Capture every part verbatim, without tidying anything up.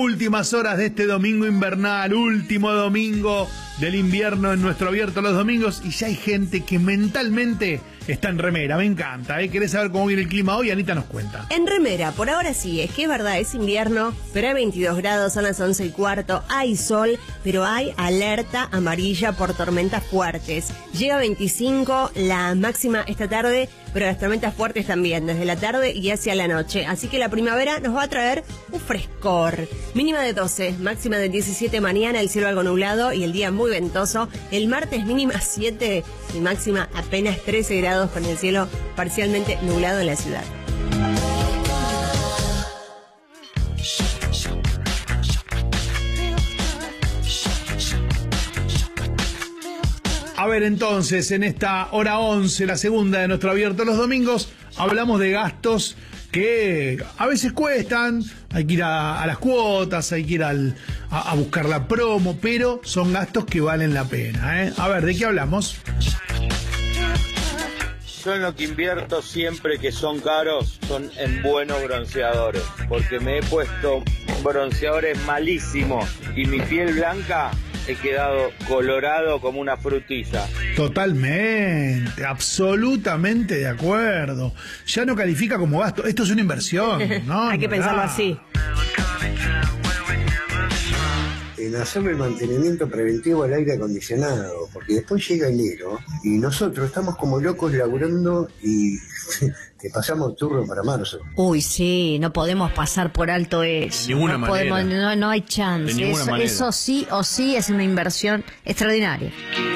últimas horas de este domingo invernal, último domingo del invierno en nuestro abierto los domingos, y ya hay gente que mentalmente está en remera. Me encanta, ¿eh? ¿Querés saber cómo viene el clima hoy? Anita nos cuenta. En remera, por ahora sí, es que es verdad, es invierno, pero hay veintidós grados, son las once y cuarto, hay sol, pero hay alerta amarilla por tormentas fuertes. Llega a veinticinco la máxima esta tarde, pero las tormentas fuertes también, desde la tarde y hacia la noche. Así que la primavera nos va a traer un frescor. Mínima de doce, máxima de diecisiete mañana, el cielo algo nublado y el día muy ventoso. El martes mínima siete y máxima apenas trece grados con el cielo parcialmente nublado en la ciudad. A ver, entonces, en esta hora once, la segunda de nuestro abierto los domingos, hablamos de gastos que a veces cuestan, hay que ir a, a las cuotas, hay que ir al, a, a buscar la promo, pero son gastos que valen la pena, ¿eh? A ver, ¿de qué hablamos? Yo en lo que invierto siempre que son caros son en buenos bronceadores, porque me he puesto bronceadores malísimos y mi piel blanca he quedado colorado como una frutilla. Totalmente, absolutamente de acuerdo. Ya no califica como gasto, esto es una inversión, ¿no? Hay que pensarlo así. En hacerle el mantenimiento preventivo al aire acondicionado, porque después llega enero y nosotros estamos como locos laburando y te pasamos turno para marzo. Uy, sí, no podemos pasar por alto eso. De ninguna no manera. Podemos, no, no hay chance. De ninguna eso, manera. eso sí o sí es una inversión extraordinaria.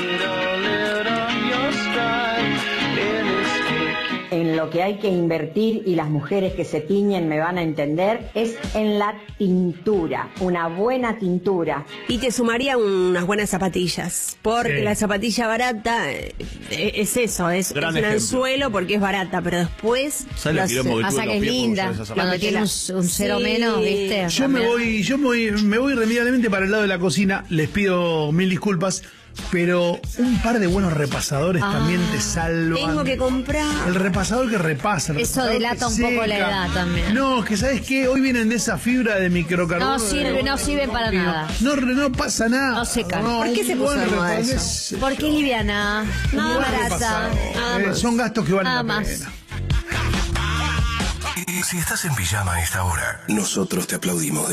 En lo que hay que invertir, y las mujeres que se tiñen me van a entender, es en la tintura, una buena tintura. Y te sumaría unas buenas zapatillas, porque Sí. la zapatilla barata eh, es eso, es, es un Gran ejemplo. anzuelo porque es barata, pero después... ¿Sabes la los- quilombo que Pasa tuve que en es los pies por linda, usar esas cuando zapatillas? tiene un, un cero Sí. menos, ¿viste? Yo me También. voy, yo me voy, me voy irremediablemente para el lado de la cocina, les pido mil disculpas, pero un par de buenos repasadores Ah, también te salvan. Tengo que comprar... El repasador que repasa. El Eso repasador delata que un poco la seca. edad también. No, que ¿sabes qué? Hoy vienen de esa fibra de microcarbono. No sirve, no sirve para nada. No, no pasa nada. No secan. ¿Por qué un se puso buen de moda repasador eso? es- Porque es liviana, No, muy no barata. repasador. Nada Eh, más. son gastos que valen Nada la más. pena. Y si estás en pijama a esta hora, nosotros te aplaudimos.